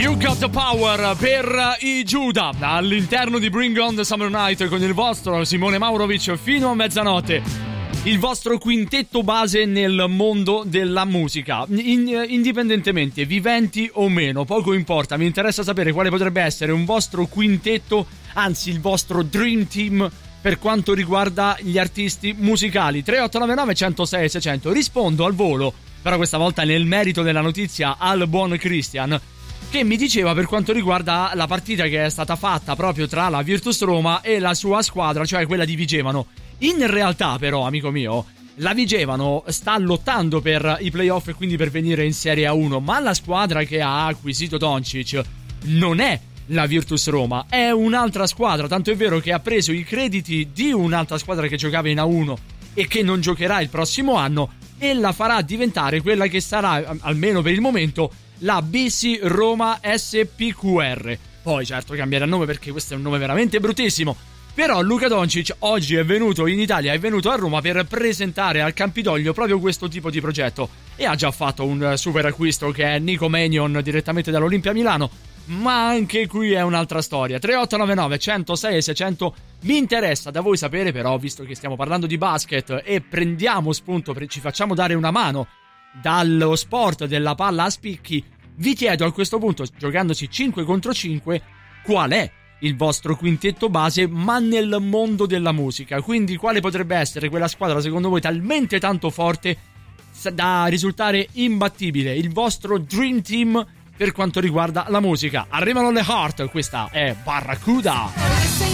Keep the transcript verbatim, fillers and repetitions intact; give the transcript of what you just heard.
You Got The Power per i Giuda all'interno di Bring On The Summer Night con il vostro Simone Maurovic fino a mezzanotte. Il vostro quintetto base nel mondo della musica, In, indipendentemente viventi o meno, poco importa, mi interessa sapere quale potrebbe essere un vostro quintetto, anzi il vostro dream team per quanto riguarda gli artisti musicali. Tre otto nove nove uno zero sei sei zero zero. Rispondo al volo, però questa volta nel merito della notizia, al buon Christian, che mi diceva per quanto riguarda la partita che è stata fatta proprio tra la Virtus Roma e la sua squadra, cioè quella di Vigevano. In realtà però, amico mio, la Vigevano sta lottando per i playoff e quindi per venire in Serie A uno, ma la squadra che ha acquisito Doncic non è la Virtus Roma, è un'altra squadra, tanto è vero che ha preso i crediti di un'altra squadra che giocava in A uno e che non giocherà il prossimo anno e la farà diventare quella che sarà, almeno per il momento, la B C Roma S P Q R. Poi certo cambierà nome perché questo è un nome veramente bruttissimo. Però Luka Doncic oggi è venuto in Italia, è venuto a Roma per presentare al Campidoglio proprio questo tipo di progetto e ha già fatto un super acquisto che è Nico Mannion direttamente dall'Olimpia Milano, ma anche qui è un'altra storia. Tre otto nove nove uno zero sei sei zero zero. Mi interessa da voi sapere però, visto che stiamo parlando di basket e prendiamo spunto, ci facciamo dare una mano dallo sport della palla a spicchi, vi chiedo a questo punto, giocandosi cinque contro cinque, qual è il vostro quintetto base ma nel mondo della musica, quindi quale potrebbe essere quella squadra secondo voi talmente tanto forte da risultare imbattibile, il vostro dream team per quanto riguarda la musica. Arrivano le Heart, questa è Barracuda.